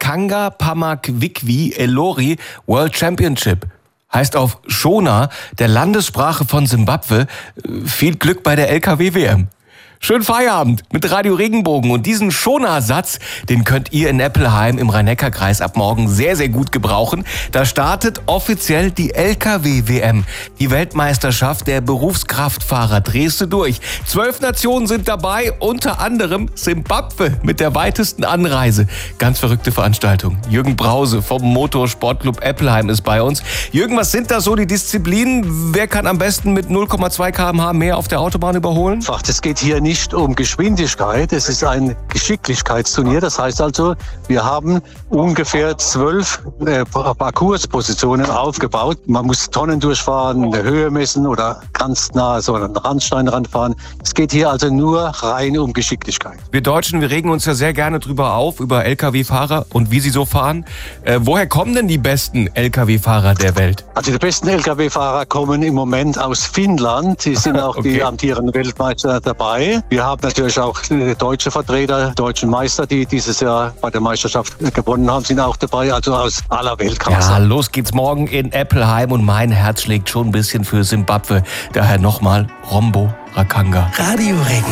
Rakanga Pamakwikwi Elori World Championship. Heißt auf Shona, der Landessprache von Simbabwe, viel Glück bei der LKW-WM. Schönen Feierabend mit Radio Regenbogen. Und diesen Shona-Satz, den könnt ihr in Eppelheim im Rhein-Neckar-Kreis ab morgen sehr, sehr gut gebrauchen. Da startet offiziell die LKW-WM, die Weltmeisterschaft der Berufskraftfahrer. Drehst du durch. 12 Nationen sind dabei, unter anderem Simbabwe mit der weitesten Anreise. Ganz verrückte Veranstaltung. Jürgen Brause vom Motorsportclub Eppelheim ist bei uns. Jürgen, was sind da so die Disziplinen? Wer kann am besten mit 0,2 km/h mehr auf der Autobahn überholen? Es geht hier nicht um Geschwindigkeit, es ist ein Geschicklichkeitsturnier. Das heißt also, wir haben ungefähr 12 Parcourspositionen aufgebaut. Man muss Tonnen durchfahren, eine Höhe messen oder ganz nah so einen Randstein ranfahren. Es geht hier also nur rein um Geschicklichkeit. Wir Deutschen, wir regen uns ja sehr gerne drüber auf, über Lkw-Fahrer und wie sie so fahren. Woher kommen denn die besten Lkw-Fahrer der Welt? Also die besten Lkw-Fahrer kommen im Moment aus Finnland. Sie sind auch die amtierenden Weltmeister dabei. Wir haben natürlich auch deutsche Vertreter, deutschen Meister, die dieses Jahr bei der Meisterschaft gewonnen haben, sind auch dabei, also aus aller Welt. Ja, los geht's morgen in Eppelheim und mein Herz schlägt schon ein bisschen für Simbabwe. Daher nochmal Rombo Rakanga. Radio Regen.